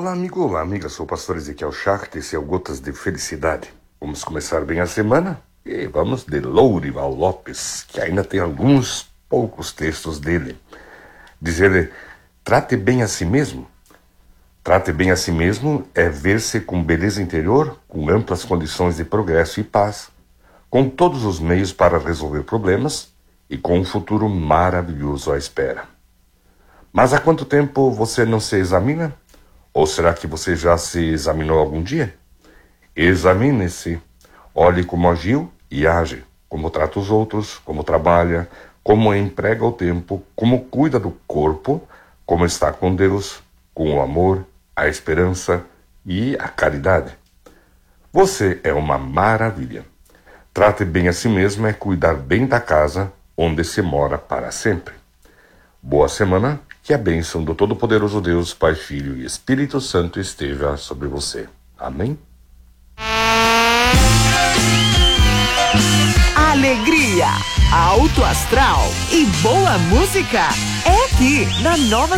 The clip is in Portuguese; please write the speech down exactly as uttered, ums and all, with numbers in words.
Olá, amigo, olá, amiga. Sou o pastor Ezequiel Schacht, esse é o Gotas de Felicidade. Vamos começar bem a semana e vamos de Lourival Lopes, que ainda tem alguns poucos textos dele. Diz ele: trate bem a si mesmo. Trate bem a si mesmo é ver-se com beleza interior, com amplas condições de progresso e paz, com todos os meios para resolver problemas e com um futuro maravilhoso à espera. Mas há quanto tempo você não se examina? Ou será que você já se examinou algum dia? Examine-se. Olhe como agiu e age, como trata os outros, como trabalha, como emprega o tempo, como cuida do corpo, como está com Deus, com o amor, a esperança e a caridade. Você é uma maravilha. Trate bem a si mesmo é cuidar bem da casa onde se mora para sempre. Boa semana, que a bênção do Todo-Poderoso Deus, Pai, Filho e Espírito Santo esteja sobre você. Amém? Alegria, alto astral e boa música é aqui na Nova